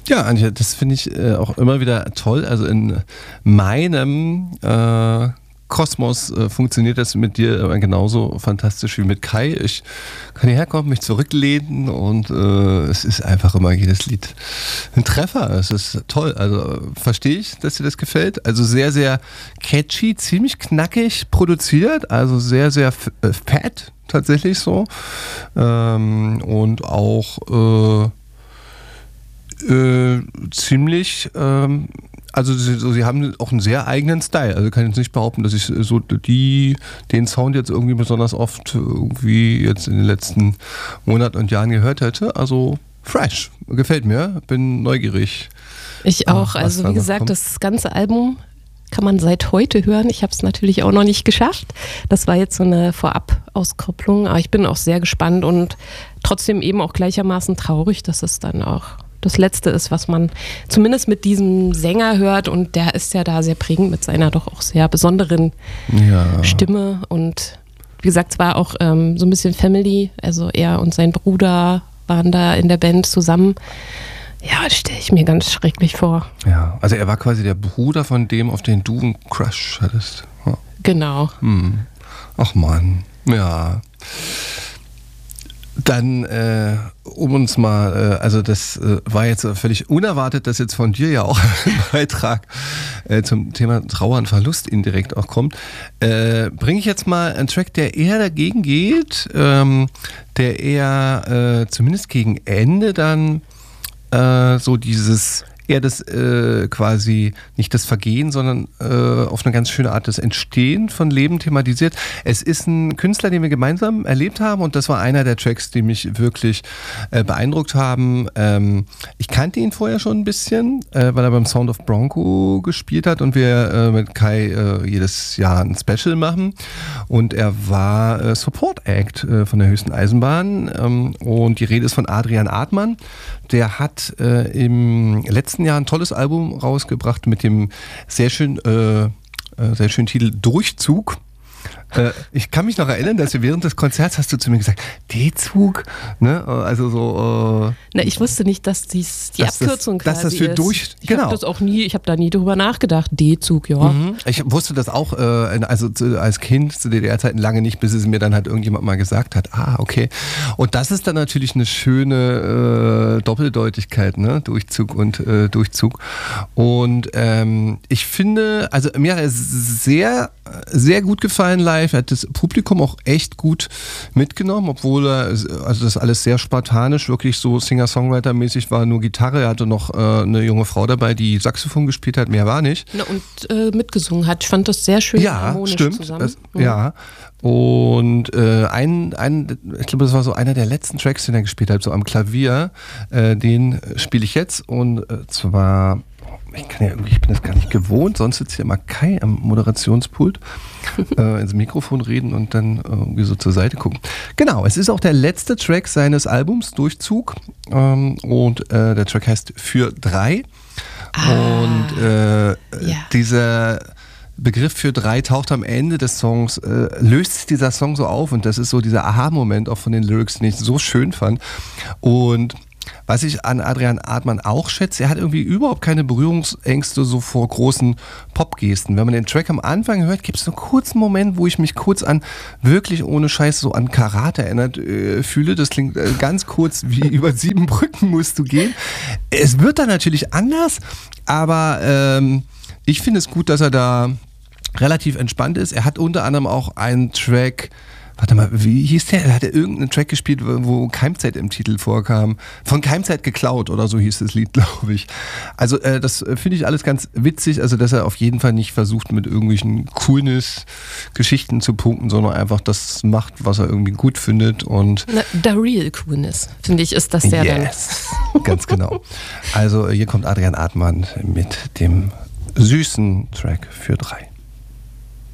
Ja, Antje, das finde ich auch immer wieder toll. Also in meinem Kosmos funktioniert das mit dir genauso fantastisch wie mit Kai. Ich kann hierher kommen, mich zurücklehnen und es ist einfach immer jedes Lied ein Treffer. Es ist toll. Also verstehe ich, dass dir das gefällt. Also sehr, sehr catchy, ziemlich knackig produziert. Also sehr, sehr fett tatsächlich so. Und auch ziemlich, also sie haben auch einen sehr eigenen Style. Also kann ich jetzt nicht behaupten, dass ich so den Sound jetzt irgendwie besonders oft irgendwie jetzt in den letzten Monaten und Jahren gehört hätte. Also fresh, gefällt mir, bin neugierig. Ich auch, also wie gesagt, das ganze Album kann man seit heute hören. Ich habe es natürlich auch noch nicht geschafft. Das war jetzt so eine Vorab-Auskopplung, aber ich bin auch sehr gespannt und trotzdem eben auch gleichermaßen traurig, dass es dann auch das Letzte ist, was man zumindest mit diesem Sänger hört, und der ist ja da sehr prägend mit seiner doch auch sehr besonderen Stimme, und wie gesagt, es war auch so ein bisschen Family, also er und sein Bruder waren da in der Band zusammen. Ja, das stelle ich mir ganz schrecklich vor. Ja, also er war quasi der Bruder von dem, auf den du einen Crush hattest. Ja. Genau. Ach Mann, ja. Dann, um uns mal, also das war jetzt völlig unerwartet, dass jetzt von dir ja auch ein Beitrag zum Thema Trauer und Verlust indirekt auch kommt, bringe ich jetzt mal einen Track, der eher dagegen geht, der eher zumindest gegen Ende dann so dieses eher das quasi nicht das Vergehen, sondern auf eine ganz schöne Art das Entstehen von Leben thematisiert. Es ist ein Künstler, den wir gemeinsam erlebt haben, und das war einer der Tracks, die mich wirklich beeindruckt haben. Ich kannte ihn vorher schon ein bisschen, weil er beim Sound of Bronco gespielt hat und wir mit Kai jedes Jahr ein Special machen, und er war Support Act von der Höchsten Eisenbahn, und die Rede ist von Adrian Artmann. Der hat im letzten Jahr ein tolles Album rausgebracht mit dem sehr schönen Titel Durchzug. Ich kann mich noch erinnern, dass wir während des Konzerts hast du zu mir gesagt, D-Zug, ne? Also so. Na, ich wusste nicht, dass die Abkürzung quasi dass das für ist. durch. Ich genau. habe das auch nie, ich habe da nie drüber nachgedacht. D-Zug, ja. Ich wusste das auch, also als Kind zu DDR-Zeiten lange nicht, bis es mir dann halt irgendjemand mal gesagt hat. Ah, okay. Und das ist dann natürlich eine schöne Doppeldeutigkeit, ne? Durchzug und Durchzug. Und ich finde, also mir hat es sehr, sehr gut gefallen live. Er hat das Publikum auch echt gut mitgenommen, obwohl also das alles sehr spartanisch, wirklich so Singer-Songwriter-mäßig war, nur Gitarre. Er hatte noch eine junge Frau dabei, die Saxophon gespielt hat, mehr war nicht. Na, und mitgesungen hat. Ich fand das sehr schön harmonisch zusammen. Ja, und ich glaube, das war so einer der letzten Tracks, den er gespielt hat, so am Klavier. Den spiele ich jetzt, und zwar, ich bin das gar nicht gewohnt, sonst sitzt hier immer Kai am Moderationspult, ins Mikrofon reden und dann irgendwie so zur Seite gucken. Genau, es ist auch der letzte Track seines Albums, Durchzug, und der Track heißt Für drei. Und dieser Begriff für drei taucht am Ende des Songs, löst sich dieser Song so auf, und das ist so dieser Aha-Moment auch von den Lyrics, den ich so schön fand. Und was ich an Adrian Artmann auch schätze, er hat irgendwie überhaupt keine Berührungsängste so vor großen Popgesten. Wenn man den Track am Anfang hört, gibt es einen kurzen Moment, wo ich mich kurz an, wirklich ohne Scheiß, so an Karate erinnert fühle. Das klingt ganz kurz wie über 7 Brücken musst du gehen. Es wird dann natürlich anders, aber ich finde es gut, dass er da relativ entspannt ist. Er hat unter anderem auch einen Track, warte mal, wie hieß der? Er hat irgendeinen Track gespielt, wo Keimzeit im Titel vorkam. Von Keimzeit geklaut oder so hieß das Lied, glaube ich. Also das finde ich alles ganz witzig, also dass er auf jeden Fall nicht versucht, mit irgendwelchen Coolness-Geschichten zu punkten, sondern einfach das macht, was er irgendwie gut findet. Und der Real Coolness, finde ich, ist das der dann. Ganz genau. Also hier kommt Adrian Artmann mit dem süßen Track für drei.